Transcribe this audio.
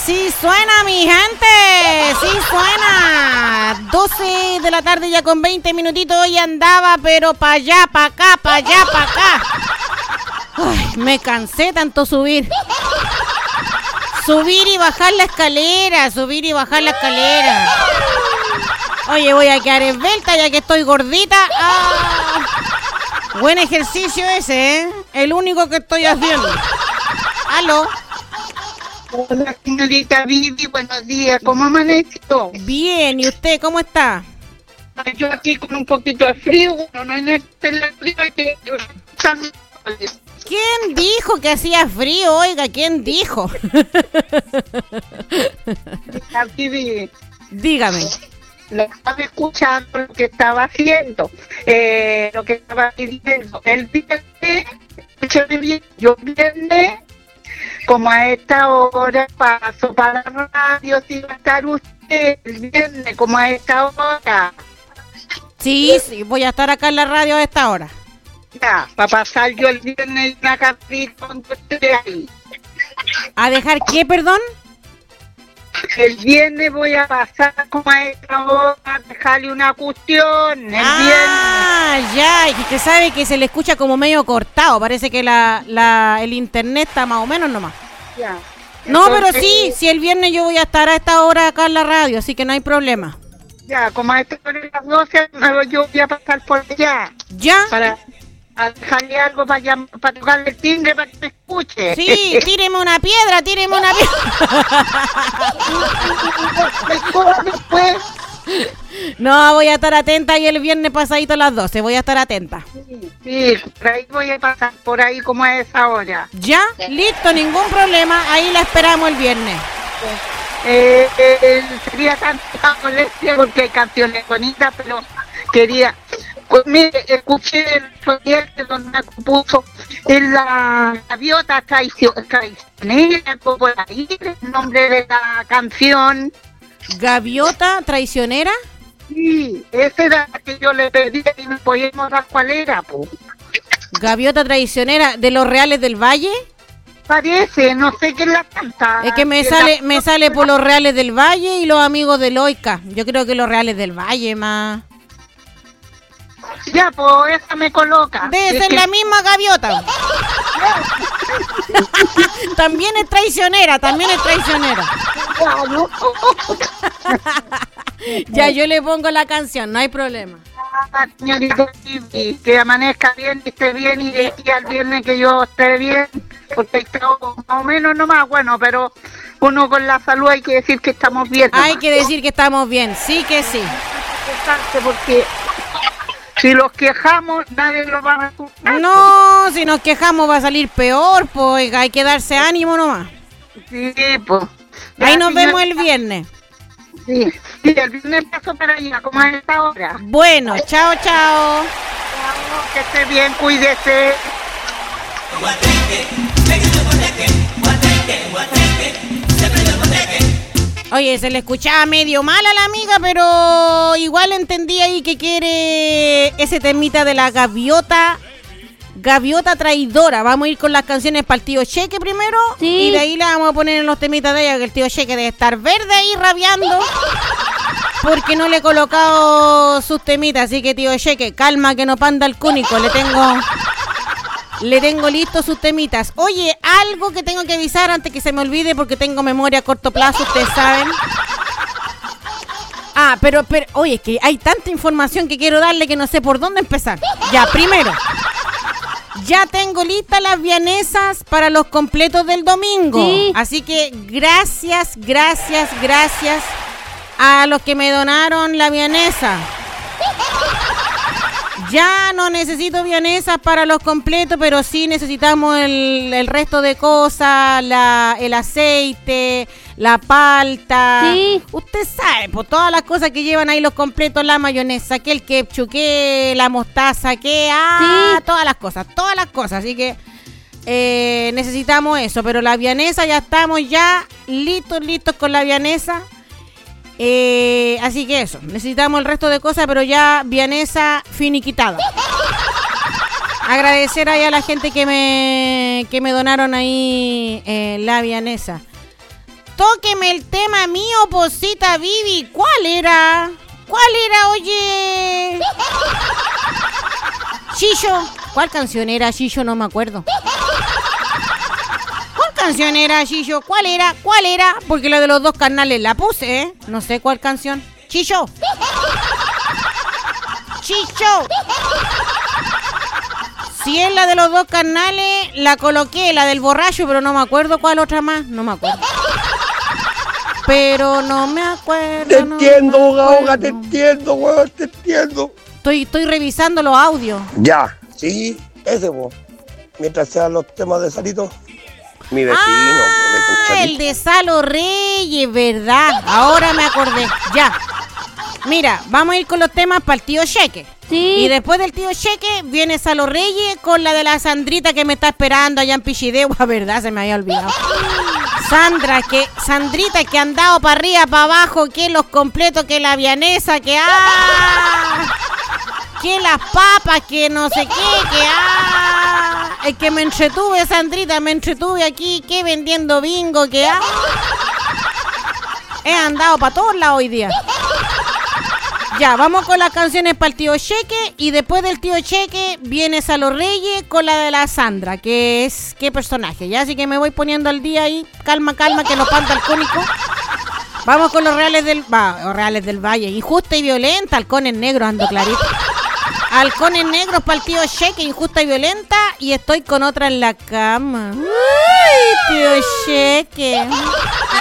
sí suena, mi gente, sí suena. 12 de la tarde ya con 20 minutitos, hoy andaba, pero para allá, para acá, para allá, para acá. Ay, me cansé tanto subir. Subir y bajar la escalera, subir y bajar la escalera. Oye, voy a quedar esbelta ya que estoy gordita. Ah, buen ejercicio ese, ¿eh? El único que estoy haciendo. ¿Aló? Hola, señorita Vivi, buenos días. ¿Cómo amaneció? Bien, ¿y usted cómo está? Yo aquí con un poquito de frío, bueno, no en el frío que... ¿Quién dijo que hacía frío? Oiga, ¿quién dijo? Vivi, dígame. lo estaba escuchando lo que estaba haciendo, lo que estaba diciendo. El viernes, escúchame bien, yo viernes, como a esta hora paso para la radio, si va a estar usted el viernes, como a esta hora. Sí, voy a estar acá en la radio a esta hora. Ya, para pasar yo el viernes una cartita con usted ahí. ¿A dejar qué, perdón? El viernes voy a pasar como a esta hora a dejarle una cuestión. El viernes. Ya, y que sabe que se le escucha como medio cortado. Parece que el internet está más o menos nomás. Ya. No, Entonces, pero sí, el viernes yo voy a estar a esta hora acá en la radio, así que no hay problema. Ya, como a esta hora de las 12, yo voy a pasar por allá. ¿Ya? Para dejarle algo para tocarle el timbre para que me escuche. Sí, tíreme una piedra, tíreme una piedra. Después. No, voy a estar atenta y el viernes pasadito a las 12, voy a estar atenta. Sí, por ahí voy a pasar por ahí como a esa hora. ¿Ya? Listo, ningún problema, ahí la esperamos el viernes. Sería cantar molestia porque hay canciones bonitas, pero quería... Pues mire, escuché el proyecto donde me compuso en la gaviota traicionera, por ahí el nombre de la canción. ¿Gaviota traicionera? Sí, esa era la que yo le pedí y no podíamos dar cuál era, pues. ¿Gaviota traicionera de los Reales del Valle? Parece, no sé quién la canta. Es que me sale por los Reales del Valle y los amigos de Loica. Yo creo que los Reales del Valle más... Ya, pues esa me coloca. Debe ser la misma gaviota. También es traicionera, Ya, yo le pongo la canción, no hay problema. Señorita, que amanezca bien, que esté bien y de aquí al viernes que yo esté bien, porque estamos más o menos nomás, bueno, pero uno con la salud hay que decir que estamos bien. Hay que decir que estamos bien, sí que sí. Porque si los quejamos, nadie lo va a escuchar. No, si nos quejamos va a salir peor, pues hay que darse ánimo nomás. Sí, pues. Ahí nos vemos el viernes. Sí, el viernes paso para allá, como a esta hora. Bueno, chao, chao. Que esté bien, cuídese. Oye, se le escuchaba medio mal a la amiga, pero igual entendí ahí que quiere ese temita de la gaviota traidora. Vamos a ir con las canciones para el tío Cheque primero. Sí. Y de ahí la vamos a poner en los temitas de ella, que el tío Cheque debe estar verde ahí rabiando porque no le he colocado sus temitas. Así que tío Cheque, calma que no panda el cúnico. Le tengo listos sus temitas. Oye, algo que tengo que avisar antes que se me olvide porque tengo memoria a corto plazo, ustedes saben. Pero, oye, que hay tanta información que quiero darle que no sé por dónde empezar. Ya, primero, ya tengo listas las vianesas para los completos del domingo. Sí. Así que gracias a los que me donaron la vianesa. Ya no necesito vianesas para los completos, pero sí necesitamos el resto de cosas, el aceite, la palta. Sí. Usted sabe, por todas las cosas que llevan ahí los completos, la mayonesa, que el ketchup, que la mostaza, que sí. Todas las cosas. Así que necesitamos eso, pero la vianesa ya estamos ya listos con la vianesa. Así que eso, necesitamos el resto de cosas, pero ya vianesa finiquitada. Agradecer ahí a la gente que me donaron ahí la vianesa. Tóqueme el tema mío, posita Vivi. ¿Cuál era? Oye? Chillo. ¿Cuál canción era, Chillo? No me acuerdo. ¿Cuál canción era, Chillo? ¿Cuál era? Porque la de los dos carnales la puse, ¿eh? No sé cuál canción. Chillo. Si es la de los dos carnales, la coloqué, la del borracho, pero no me acuerdo cuál otra más. No me acuerdo. Pero no me acuerdo. Te entiendo, Boga, te entiendo, weón, te entiendo. Estoy revisando los audios. Ya, sí, ese vos. Mientras sean los temas de Salito, mi vecino. El de Salo Reyes, ¿verdad? Ahora me acordé, ya. Mira, vamos a ir con los temas para el tío Cheque. Sí. Y después del tío Cheque viene Salo Reyes con la de la Sandrita que me está esperando allá en Pichidegua, ¿verdad? Se me había olvidado. Sandrita que han dado para arriba, para abajo, que los completos, que la vianesa, que que las papas, que no sé qué, es que me entretuve, Sandrita, aquí, que vendiendo bingo, que he andado para todos lados hoy día. Ya, vamos con las canciones para el tío Cheque. Y después del tío Cheque viene Salo Reyes con la de la Sandra, que es, qué personaje, ya, así que me voy poniendo al día ahí. Calma, que no panta el cónico. Vamos con los Reales del Valle. Injusta y violenta, halcones negros, ando clarito. Halcones negros para el tío Cheque, injusta y violenta. Y estoy con otra en la cama. Uy, tío Cheque.